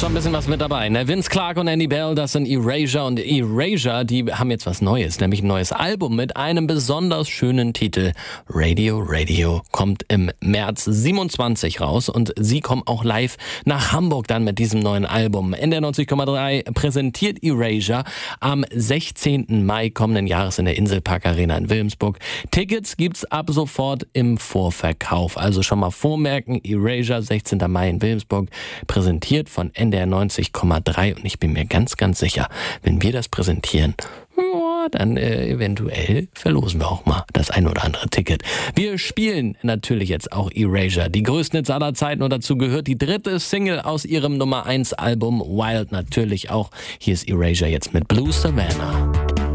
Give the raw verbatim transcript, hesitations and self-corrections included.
schon ein bisschen was mit dabei. Ne? Vince Clarke und Andy Bell, das sind Erasure. Und Erasure, die haben jetzt was Neues, nämlich ein neues Album mit einem besonders schönen Titel. Radio, Radio kommt im März siebenundzwanzig raus. Und sie kommen auch live nach Hamburg dann mit diesem neuen Album. N D R neunzig Komma drei präsentiert Erasure am sechzehnten Mai kommenden Jahres in der Inselpark Arena in Wilhelmsburg. Tickets gibt's ab sofort im Vorverkauf. Also schon mal vormerken, Erasure, sechzehnten Mai in Wilhelmsburg, präsentiert von N D R neunzig Komma drei. Und ich bin mir ganz, ganz sicher, wenn wir das präsentieren, dann äh, eventuell verlosen wir auch mal das ein oder andere Ticket. Wir spielen natürlich jetzt auch Erasure, die größten Hits aller Zeiten, und dazu gehört die dritte Single aus ihrem Nummer eins Album Wild natürlich auch. Hier ist Erasure jetzt mit Blue Savannah.